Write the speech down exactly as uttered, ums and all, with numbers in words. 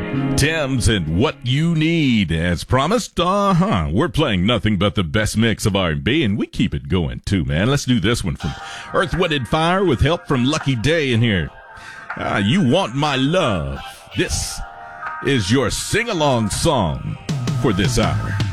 Thames and What You Need. As promised, uh-huh, we're playing nothing but the best mix of R and B, and we keep it going too, man. Let's do this one from Earth, Wind and Fire with help from Lucky Day in here. Uh, You Want My Love. This is your sing-along song for this hour.